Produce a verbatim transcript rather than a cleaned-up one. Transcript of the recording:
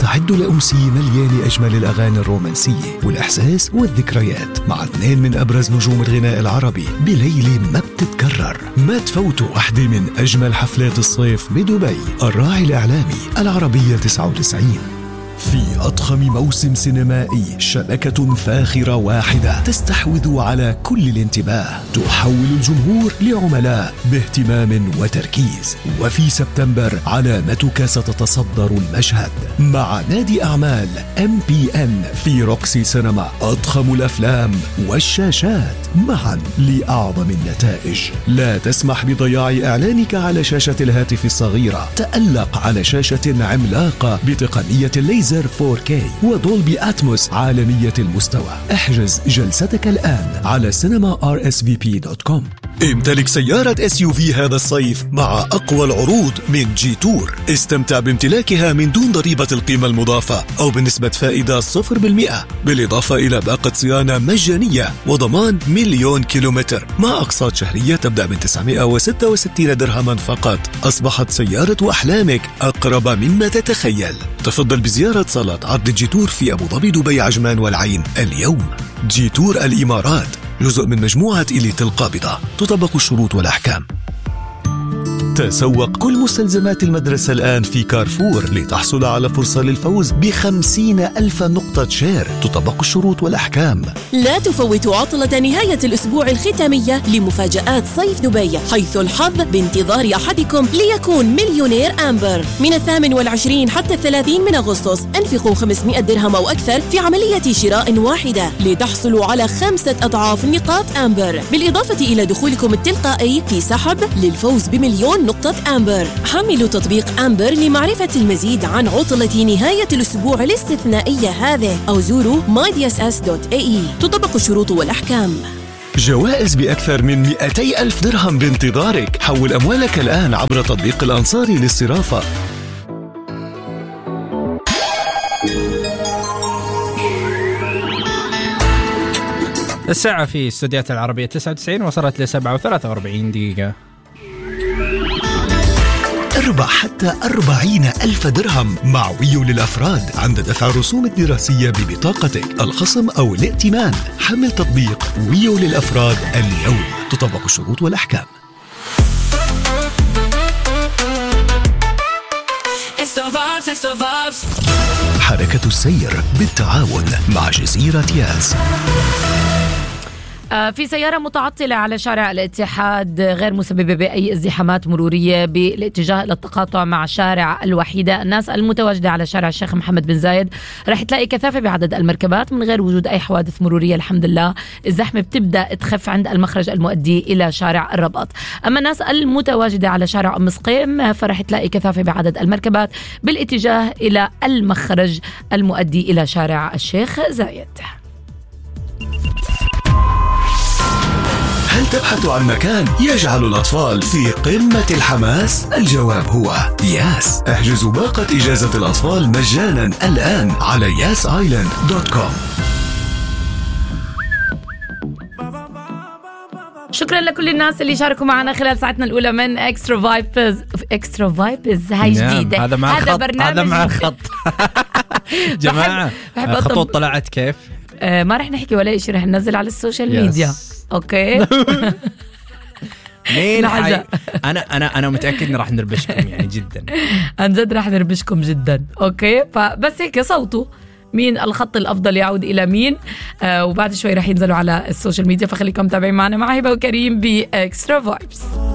استعدوا لأمسية مليانة أجمل الأغاني الرومانسية والإحساس والذكريات مع اثنين من أبرز نجوم الغناء العربي بليلة ما بتتكرر. ما تفوتوا واحدة من أجمل حفلات الصيف بدبي، الراعي الإعلامي العربية تسعة وتسعين. في أضخم موسم سينمائي، شبكة فاخرة واحدة تستحوذ على كل الانتباه، تحول الجمهور لعملاء باهتمام وتركيز. وفي سبتمبر علامتك ستتصدر المشهد مع نادي أعمال إم بي إن في روكسي سينما. أضخم الأفلام والشاشات معا لأعظم النتائج. لا تسمح بضياع إعلانك على شاشة الهاتف الصغيرة، تألق على شاشة عملاقة بتقنية الليزر فور كي ودولبي أتموس عالمية المستوى. احجز جلستك الآن على سينما آر إس في بي دوت كوم. امتلك سيارة إس يو في هذا الصيف مع أقوى العروض من جي تور. استمتع بامتلاكها من دون ضريبة القيمة المضافة أو بنسبة فائدة صفر بالمئة، بالإضافة إلى باقة صيانة مجانية وضمان مليون كيلومتر مع أقساط شهرية تبدأ من تسعمائة وستة وستين درهما فقط. أصبحت سيارة أحلامك أقرب مما تتخيل. تفضل بزيارة صالة عرض جي تور في أبو ظبي، دبي، عجمان والعين اليوم. جي تور الإمارات جزء من مجموعة إليت القابضة. تطبق الشروط والأحكام. تسوق كل مستلزمات المدرسة الآن في كارفور لتحصل على فرصة للفوز بخمسين ألف نقطة شير. تطبق الشروط والأحكام. لا تفوتوا عطلة نهاية الأسبوع الختامية لمفاجآت صيف دبي، حيث الحظ بانتظار أحدكم ليكون مليونير أمبر. من الثامن والعشرين حتى الثلاثين من أغسطس انفقوا خمسمائة درهم أو أكثر في عملية شراء واحدة لتحصلوا على خمسة أضعاف نقاط أمبر، بالإضافة إلى دخولكم التلقائي في سحب للفوز بمليون نقطة أمبر. حملوا تطبيق أمبر لمعرفة المزيد عن عطلة نهاية الأسبوع الاستثنائية هذه، أو زوروا ماي دي إس إس دوت إيه إي. تطبق الشروط والأحكام. جوائز بأكثر من مئتي ألف درهم بانتظارك. حول أموالك الآن عبر تطبيق الأنصاري للصرافة. الساعة في استوديوهات العربية تسعة وتسعين وصلت لسبعة وثلاثة وأربعين دقيقة. اربح حتى أربعين ألف درهم مع ويو للأفراد عند دفع الرسوم الدراسية ببطاقتك، الخصم أو الائتمان. حمل تطبيق ويو للأفراد اليوم. تطبق الشروط والأحكام. حركة السير بالتعاون مع جزيرة ياس. في سيارة متعطلة على شارع الاتحاد غير مسببة بأي ازدحامات مرورية بالاتجاه إلى التقاطع مع شارع الوحيدة. الناس المتواجدة على شارع الشيخ محمد بن زايد رح تلاقي كثافة بعدد المركبات من غير وجود أي حوادث مرورية الحمد لله. الزحمة بتبدأ تخف عند المخرج المؤدي إلى شارع الرباط. أما الناس المتواجدة على شارع أم سقيم فرح تلاقي كثافة بعدد المركبات بالاتجاه إلى المخرج المؤدي إلى شارع الشيخ زايد. هل تبحث عن مكان يجعل الأطفال في قمة الحماس؟ الجواب هو ياس. احجزوا باقة إجازة الأطفال مجانا الآن على ياس آيلاند دوت كوم. شكرا لكل الناس اللي شاركوا معنا خلال ساعتنا الأولى من إكسترا فايبز. إكسترا فايبز هاي جديدة. هذا مع هذا خط. برنامج هذا مع خط. جماعة خطوط طلعت كيف؟ آه ما رح نحكي ولا شيء، رح ننزل على السوشيال ميديا. اوكي. مين حي... انا انا انا متاكد ان راح نربشكم يعني جدا. عن جد راح نربشكم جدا. اوكي فبس هيك صوتوا مين الخط الافضل يعود الى مين. آه وبعد شوي راح ينزلوا على السوشيال ميديا، فخليكم متابعين معنا مع هبه وكريم باكسترا فايبس.